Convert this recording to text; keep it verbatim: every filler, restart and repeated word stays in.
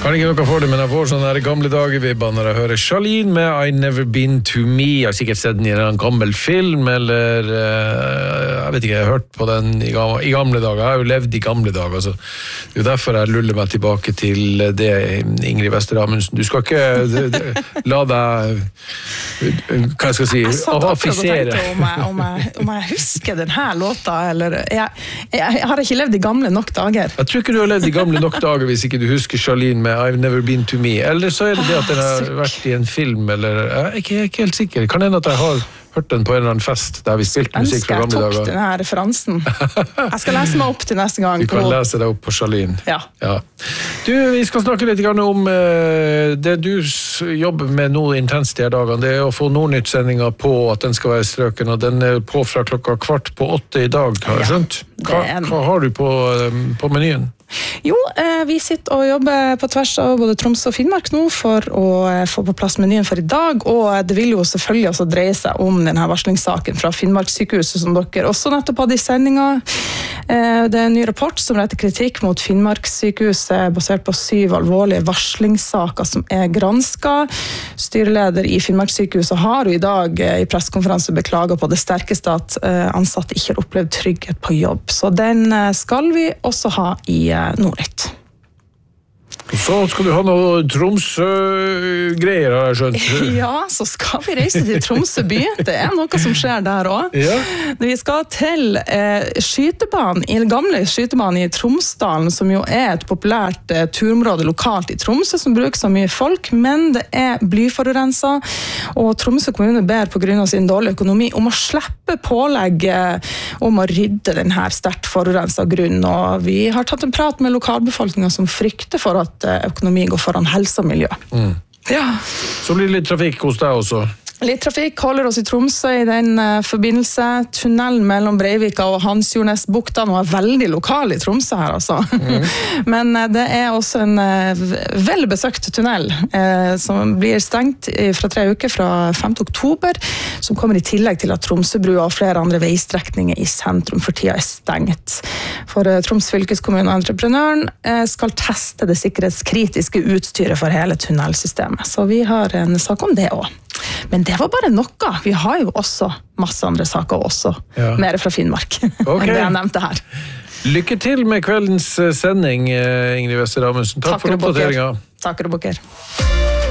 Kan ikke noe for det, men jeg får sånne gamle dager-vibber når jeg hører Charlene med I Never Been To Me. Jeg har sikkert sett den i en gammel film, eller jeg vet ikke, jeg har hørt på den i gamle, i gamle dager. Jeg har jo levd i gamle dager, så det er jo derfor jeg luller meg tilbake til det, Ingrid Wester Amundsen. Du skal ikke la deg, hva jeg skal si, affisere. Jeg satt akkurat og tenkte om jeg, om, jeg, om jeg husker denne låta, eller jeg, jeg, jeg har ikke levd i gamle nok dager. Jeg tror ikke du har levd i gamle nok dager hvis ikke du husker Charlene med I've Never Been To Me, eller så er det det at den har vært i en film, eller jeg er ikke, jeg er ikke helt sikker. Kan hende at jeg har hørt den på en eller annen fest der vi spilte musikk fra gamle dager. Ønsker jeg tok den her referansen. Jeg skal lese meg opp til neste gang. Du kan lese deg opp på Charlene. Ja. Ja. Du, vi skal snakke litt om uh, det du jobber med nå intenst de her dagene. Det er å få Nordnytt-sendinga på at den skal være strøken, og den er på fra klokka kvart på åtte i dag, har jeg skjønt? Hva, hva har du på, um, på menyen? Jo, eh, vi sitter og jobber på tvers av både Troms og Finnmark nå for å eh, få på plass menyen for i dag, og det vil jo selvfølgelig også dreie seg om denne varslingssaken fra Finnmarkssykehuset som dere også nettopp hadde i sendinga. Eh, det er en ny rapport som retter kritikk mot Finnmarkssykehuset basert på syv alvorlige varslingssaker som er gransket. Styreleder i Finnmarkssykehuset har jo i dag eh, i pressekonferanse beklaget på det sterkeste at eh, ansatte ikke har opplevd trygghet på jobb. Så den eh, skal vi også ha i eh, Nordnytt. Så skal du ha noe Tromsø-greier, har jeg skjønt. Ja, så skal vi reise til Tromsø by. Det er noe som skjer der også. Ja. Vi skal til eh, skytebanen, i den gamle skytebanen i Tromsdalen, som jo er et populært eh, turområde lokalt i Tromsø, som bruker så mye folk, men det er blyforurenset, og Tromsø kommune ber på grunn av sin dårlige økonomi om å slippe pålegg eh, om å rydde denne sterkt forurenset grunn, og vi har tatt en prat med lokalbefolkningen som frykter for at økonomi går foran helse og miljø. Mm. Ja. Så blir det litt trafikk hos deg også. Litt trafikk holder oss i Tromsø i den uh, forbindelse. Tunnelen mellom Breivika og Hansjordnesbukta nå er veldig lokal i Tromsø her, altså. Mm. Men uh, det er også en uh, velbesøkt tunnel uh, som blir stengt fra tre uker fra femte oktober, som kommer i tillegg til at Tromsøbrua og flere andre veistrekninger i sentrum for tida er stengt. For uh, Troms fylkeskommune og entreprenøren uh, skal teste det sikkerhetskritiske utstyret for hele tunnelsystemet. Så vi har en sak om det også. Men det var bare noe. Vi har jo også masse andre saker også. Ja. Mer fra Finnmark okay. enn det jeg nevnte her. Lykke til med kveldens sending, Ingrid Wester Amundsen. Takk, Takk for oppdateringen. Takk for dere.